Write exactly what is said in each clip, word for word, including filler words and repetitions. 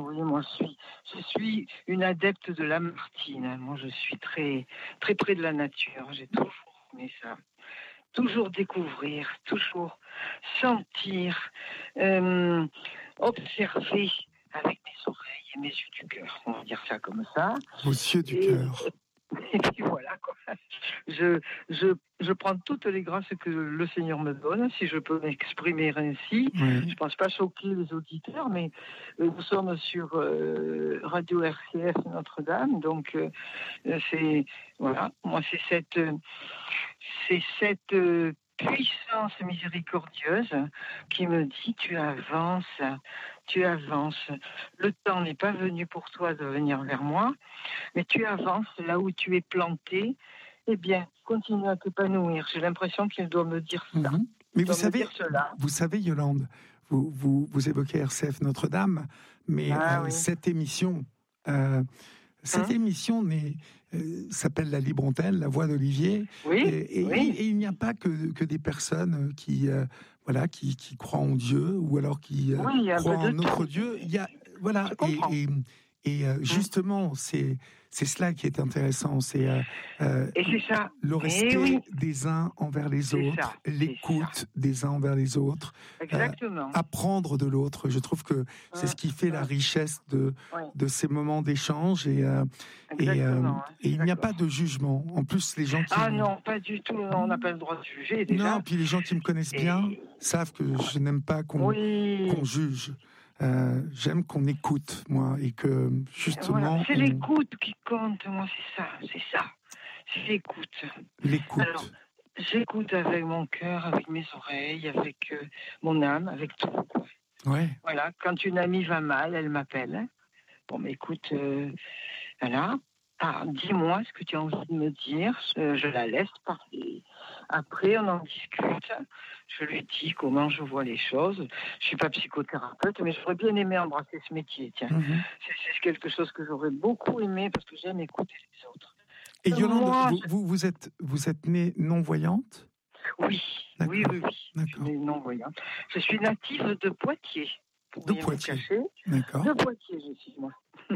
oui, moi je suis, je suis une adepte de Lamartine. Moi, je suis très, très près de la nature. J'ai toujours aimé ça. Toujours découvrir, toujours sentir, euh, observer avec mes oreilles et mes yeux du cœur. On va dire ça comme ça. Vos yeux du et, cœur. Et puis voilà, quoi. Je, je, je prends toutes les grâces que le Seigneur me donne, si je peux m'exprimer ainsi. Oui. Je ne pense pas choquer les auditeurs, mais euh, nous sommes sur euh, Radio R C F Notre-Dame, donc euh, c'est voilà, moi c'est cette, c'est cette euh, puissance miséricordieuse qui me dit tu avances, tu avances. Le temps n'est pas venu pour toi de venir vers moi, mais tu avances là où tu es planté. Eh bien, continue à t'épanouir. J'ai l'impression qu'il doit me dire ça. Mm-hmm. Mais vous savez, vous savez, Yolande, vous, vous, vous évoquez R C F Notre-Dame, mais ah, euh, oui. cette émission, euh, cette hein? émission n'est, euh, s'appelle La Libre Antenne, La Voix d'Olivier. Oui, et, et, oui. et, et il n'y a pas que, que des personnes qui, euh, voilà, qui, qui croient en Dieu ou alors qui euh, oui, croient en notre tout. Dieu. Il y a, voilà, et, et, et euh, justement, c'est c'est cela qui est intéressant, c'est euh, euh, et c'est ça. le respect oui. des uns envers les c'est autres, ça. l'écoute des uns envers les autres, exactement. Euh, apprendre de l'autre. Je trouve que c'est ce qui fait la richesse de oui. de ces moments d'échange et euh, et, euh, et il n'y a pas de jugement. En plus, les gens qui ah non, pas du tout. On n'a pas le droit de juger déjà. Non, puis les gens qui me connaissent bien et... savent que je n'aime pas qu'on oui. qu'on juge. Euh, j'aime qu'on écoute, moi, et que justement... Voilà. C'est on... l'écoute qui compte, moi, c'est ça, c'est ça. C'est l'écoute. L'écoute. Alors, j'écoute avec mon cœur, avec mes oreilles, avec euh, mon âme, avec tout. Ouais. Voilà, quand une amie va mal, elle m'appelle. Bon, mais écoute, euh, voilà. Ah, dis-moi ce que tu as envie de me dire. Je, je la laisse parler. Après, on en discute. Je lui dis comment je vois les choses. Je suis pas psychothérapeute, mais j'aurais bien aimé embrasser ce métier. Tiens, mm-hmm. c'est, c'est quelque chose que j'aurais beaucoup aimé parce que j'aime écouter les autres. Et Yolande, moi, vous, je... vous, vous êtes vous êtes née non-voyante ? Oui, D'accord. oui, oui, oui. D'accord. Je suis non-voyante. Je suis native de Poitiers. De Poitiers. Cacher. D'accord. De Poitiers, je suis moi.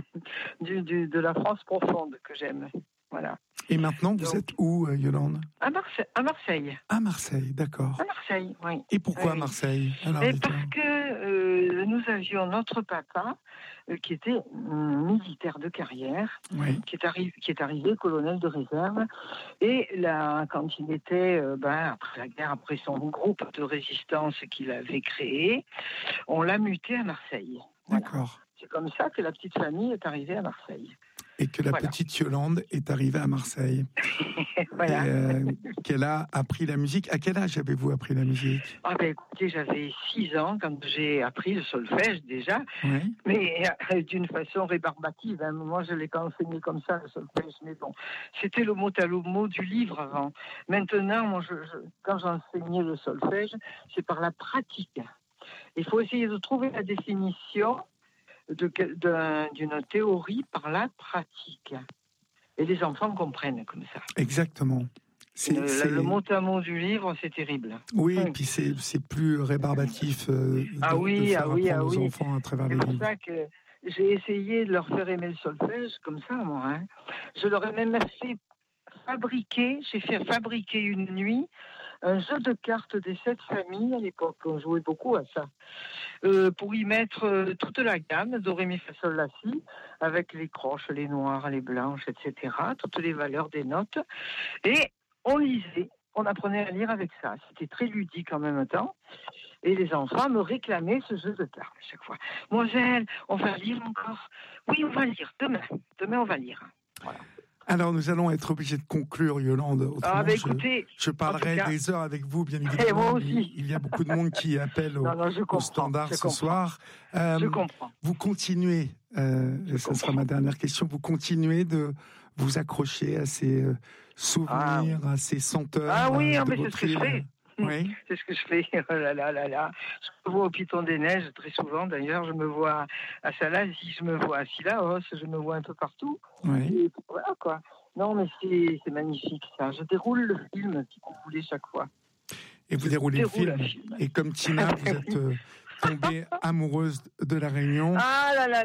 du, du, de la France profonde que j'aime. Voilà. Et maintenant, vous Donc, êtes où, Yolande ? À Marseille. À Marseille, à Marseille, d'accord. À Marseille, oui. Et pourquoi oui. Marseille ? Alors, Et parce que euh, nous avions notre papa euh, qui était euh, militaire de carrière, oui. qui, est arri- qui est arrivé colonel de réserve. Et là, quand il était, euh, ben, après la guerre, après son groupe de résistance qu'il avait créé, on l'a muté à Marseille. Voilà. D'accord. C'est comme ça que la petite famille est arrivée à Marseille. Et que la voilà. petite Yolande est arrivée à Marseille. Voilà. Et euh, qu'elle a appris la musique. À quel âge avez-vous appris la musique ? Ah ben écoutez, j'avais six ans quand j'ai appris le solfège déjà, oui. mais euh, d'une façon rébarbative. Hein. Moi, je l'ai enseigné comme ça, le solfège, mais bon, c'était le mot à le mot du livre avant. Maintenant, moi, je, je, quand j'enseignais le solfège, c'est par la pratique. Il faut essayer de trouver la définition De, de, d'une théorie par la pratique. Et les enfants comprennent comme ça. Exactement. C'est, le, c'est... le mot à mot du livre, c'est terrible. Oui, et puis c'est, c'est plus rébarbatif euh, de, ah oui, de faire ah oui, apprendre ah aux oui. enfants à travers c'est les livres. C'est pour ça que j'ai essayé de leur faire aimer le solfège, comme ça, moi. Hein. Je leur ai même fait fabriquer, j'ai fait fabriquer une nuit un jeu de cartes des sept familles, à l'époque, on jouait beaucoup à ça, euh, pour y mettre euh, toute la gamme, do, ré, mi, fa, sol, la, si, avec les croches, les noires, les blanches, et cetera, toutes les valeurs des notes, et on lisait, on apprenait à lire avec ça, c'était très ludique en même temps, et les enfants me réclamaient ce jeu de cartes à chaque fois. Moselle, on va lire encore ? Oui, on va lire, demain, demain on va lire. Voilà. Alors, nous allons être obligés de conclure, Yolande. Autrement, ah, bah, écoutez, je, je parlerai cas, des heures avec vous, bien évidemment. Et moi aussi. Il y a beaucoup de monde qui appelle au, non, non, au standard ce comprends. soir. Euh, je comprends. Vous continuez, euh, ce comprends. sera ma dernière question, vous continuez de vous accrocher à ces euh, souvenirs, ah, à ces senteurs. Ah oui, euh, mais c'est ce que je fais. Oui. C'est ce que je fais. Oh là là là là. Je me vois au Piton des Neiges très souvent. D'ailleurs, je me vois à Salazie, je me vois à Sillaos, je me vois un peu partout. Oui. Et voilà quoi. Non, mais c'est, c'est magnifique ça. Je déroule le film si vous voulez chaque fois. Et vous je déroulez le film. film. Et comme Tina, vous êtes euh, tombée amoureuse de La Réunion. Ah là là.